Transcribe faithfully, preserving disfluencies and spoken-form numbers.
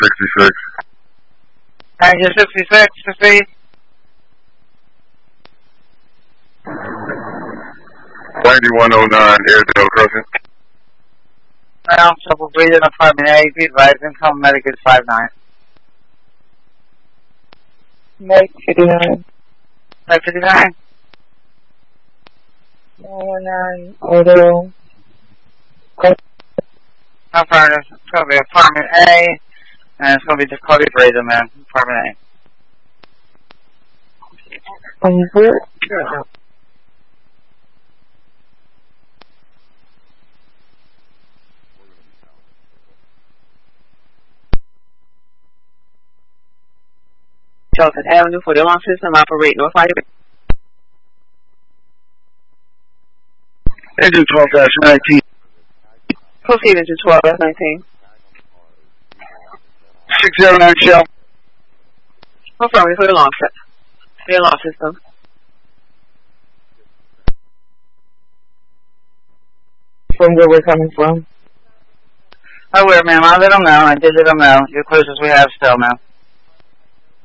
sixty-six. Thank you, sixty-six, proceed. ninety-one oh nine, Airedale Crescent. Ground trouble breathing, apartment A, be advised, income medical five nine. Meg fifty-nine. five fifty-nine. nine one nine, Airedale. Apartment, it's going to be apartment A, and it's going to be Dakota Brazen, man. Apartment A. Um, where? Charlton Avenue for the alarm system operate North Highway. Engine twelve dash nineteen. Proceed into twelve dash nineteen. six zero nine Shell. Confirming for the alarm set. The alarm system. From where we're coming from? Oh, wait, ma'am. I'll let them know. I did let them know. You're close as we have still, ma'am.